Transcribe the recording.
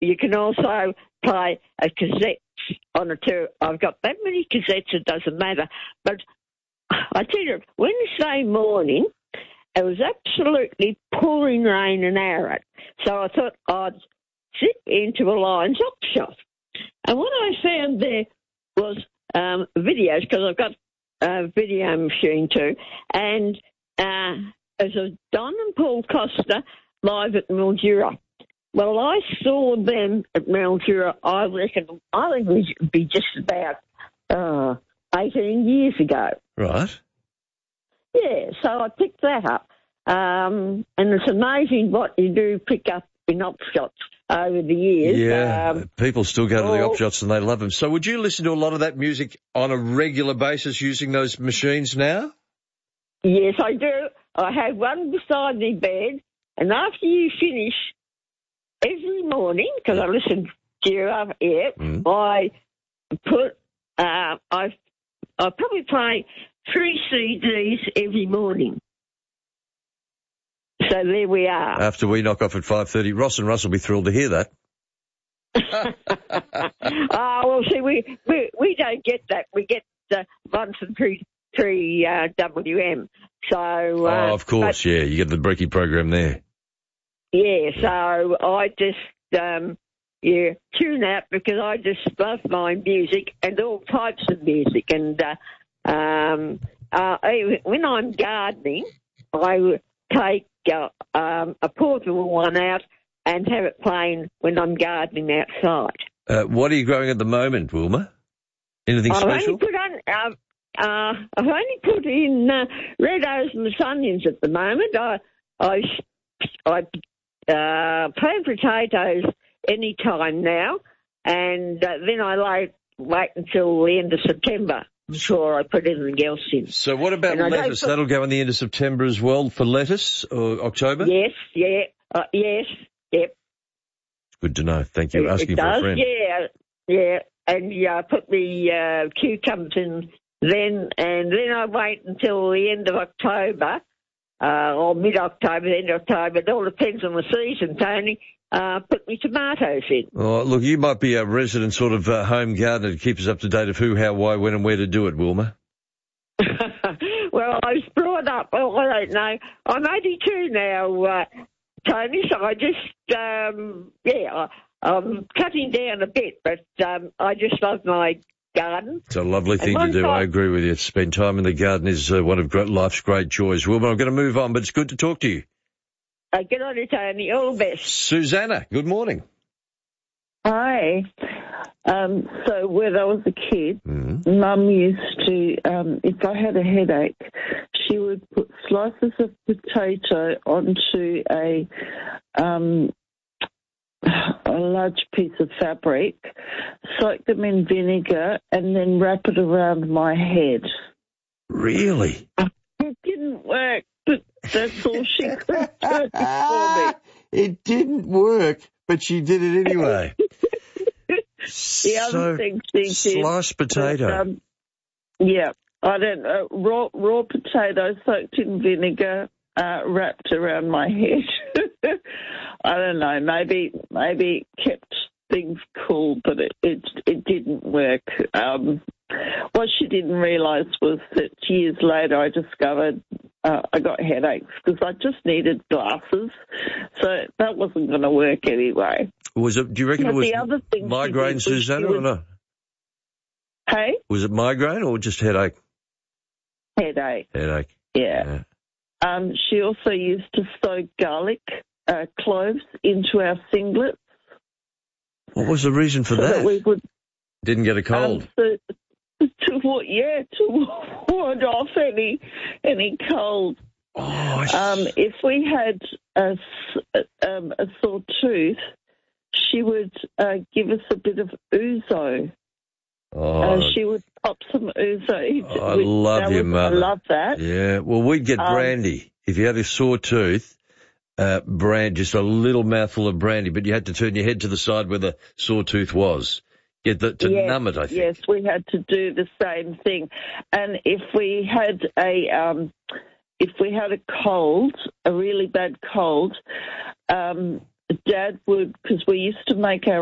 you can also play a cassette on a tour. I've got that many cassettes, it doesn't matter. But I tell you, Wednesday morning, it was absolutely pouring rain and arid. So I thought I'd zip into a Lions op shop. And what I found there was videos, because I've got a video machine too, and there's a Don and Paul Costa live at Mildura. Well, I saw them at Mildura, I think it would be just about 18 years ago. Right. Yeah, so I picked that up. And it's amazing what you do pick up in op shots over the years. Yeah, people still go to the op shots and they love them. So would you listen to a lot of that music on a regular basis using those machines now? Yes, I do. I have one beside my bed, and after you finish every morning, because I listen to you up here, I put, I probably play 3 CDs every morning. So there we are. After we knock off at 5:30, Ross and Russ will be thrilled to hear that. Well, see, we don't get that. We get 1 from 3 WM. So. Of course, yeah. You get the Breaky program there. Yeah, so I just tune out because I just love my music and all types of music. And when I'm gardening, I take a portable one out and have it playing when I'm gardening outside. What are you growing at the moment, Wilma? Anything special? I've only put in red rose and onions at the moment. I plant potatoes any time now, and then I wait until the end of September before I put anything else in. So what about lettuce? That'll go in the end of September as well for lettuce, or October? Yes, yep. Good to know. Thank you. Asking for a friend. Yeah. And I put the cucumbers in then, and then I wait until the end of October, or mid-October, end of October. It all depends on the season, Tony. Put me tomatoes in. Oh, look, you might be a resident sort of home gardener to keep us up to date of who, how, why, when and where to do it, Wilma. Well, I was brought up, I don't know. I'm 82 now, Tony, so I just, I'm cutting down a bit, but I just love my garden. It's a lovely thing to do. I agree with you. Spend time in the garden is one of life's great joys. Wilma, I'm going to move on, but it's good to talk to you. Good on you, Tony. All the best. Susanna, good morning. Hi. So when I was a kid, Mum used to, if I had a headache, she would put slices of potato onto a large piece of fabric, soak them in vinegar, and then wrap it around my head. Really? It didn't work, but that's all she could do for me. It didn't work, but she did it anyway. The other thing she did, sliced potato. Yeah, I don't know, raw potato soaked in vinegar, wrapped around my head. I don't know, maybe kept things cool, but it didn't work. What she didn't realise was that years later I discovered I got headaches because I just needed glasses, so that wasn't going to work anyway. Was it? Do you reckon it was migraine, Susanna, or not? Hey? Was it migraine or just headache? Headache. Yeah. She also used to sew garlic cloves into our singlets. What was the reason for that? We would, didn't get a cold. To ward off any cold. If we had a sore tooth, she would give us a bit of ouzo. She would pop some ouzo. I love your mother. I love that. Yeah. Well, we'd get brandy. If you had a sore tooth, just a little mouthful of brandy, but you had to turn your head to the side where the sore tooth was. Numb it, I think. Yes, we had to do the same thing. And if we had a cold, a really bad cold, Dad would, because we used to make our